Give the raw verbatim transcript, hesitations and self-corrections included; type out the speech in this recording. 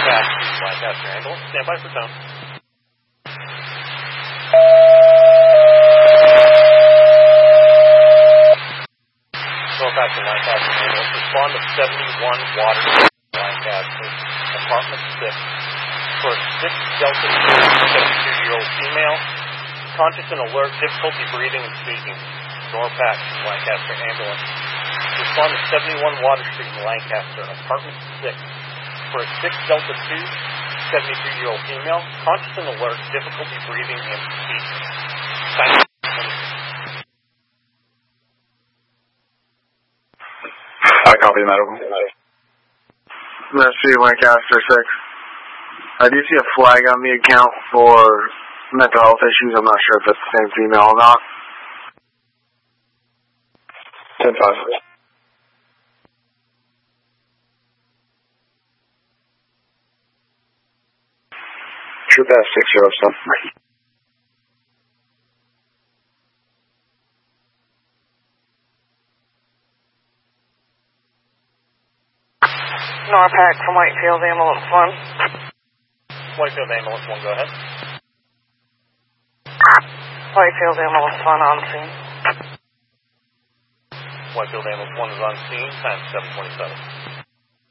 Norpac to Lancaster ambulance. Stand by for tone. Norpac to Lancaster ambulance. Respond to seventy-one Water Street, Lancaster, apartment six. For a six Delta seventy-two-year-old female, conscious and alert, difficulty breathing and speaking. Norpac to Lancaster ambulance. Respond to seventy-one Water Street in Lancaster, apartment six. For a six Delta two, seventy-two-year-old female, conscious and alert, difficulty breathing and speaking. Thank you. I copy the medical. Mercy, Lancaster six. I do see a flag on the account for mental health issues. I'm not sure if it's the same female or not. ten five. True pass six zero seven. Norpac from Whitefield ambulance one. Whitefield ambulance one, go ahead. Whitefield ambulance one on scene. Whitefield ambulance one is on scene, time seven twenty-seven.